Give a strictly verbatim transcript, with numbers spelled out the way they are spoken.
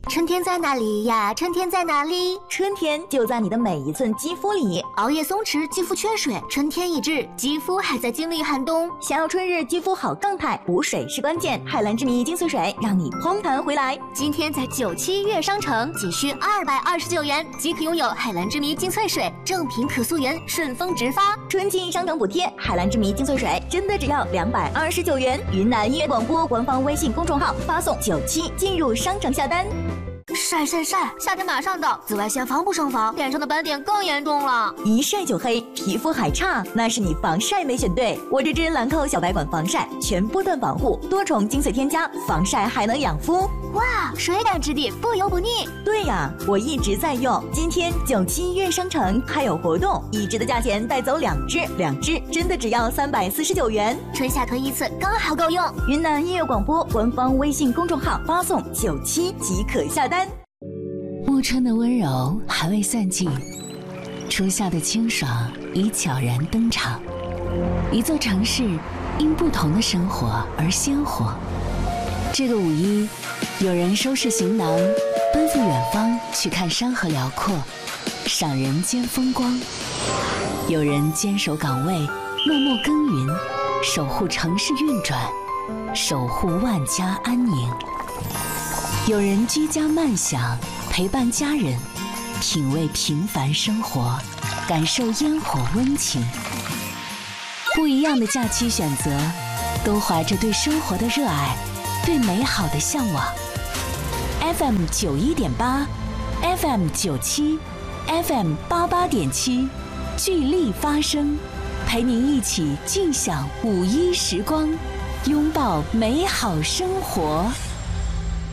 春天在哪里呀？春天在哪里？ 春天就在你的每一寸肌肤里。 熬夜松弛，肌肤缺水，春天已至，肌肤还在经历寒冬。 想要春日肌肤好状态，补水是关键。海蓝之谜精粹水让你嘭弹回来。 今天在九七悦商城仅需二百二十九元即可拥有海蓝之谜精粹水，正品可溯源，顺丰直发。 春季商城补贴，海蓝之谜精粹水真的只要两百二十九元。云南音乐广播官方微信公众号发送九七进入商城下单。 晒晒晒！夏天马上到，紫外线防不胜防，脸上的斑点更严重了。 一晒就黑，皮肤还差，那是你防晒没选对。我这支兰蔻小白管防晒，全波段保护，多重精粹添加，防晒还能养肤。 哇，水感质地，不油不腻。 对呀，我一直在用。今天九七悦商城还有活动，一支的价钱带走两支，两支真的只要三百四十九元。 春夏囤一次，刚好够用。 云南音乐广播官方微信公众号发送九七即可下单。 暮春的温柔还未散尽，初夏的清爽已悄然登场。一座城市因不同的生活而鲜活。这个五一，有人收拾行囊，奔赴远方去看山河辽阔，赏人间风光；有人坚守岗位，默默耕耘，守护城市运转，守护万家安宁；有人居家慢享，陪伴家人，品味平凡生活，感受烟火温情。不一样的假期选择，都怀着对生活的热爱，对美好的向往。F M 九一点八 ，F M 九七 ，F M 八八点七，聚力发声，陪您一起尽享五一时光，拥抱美好生活。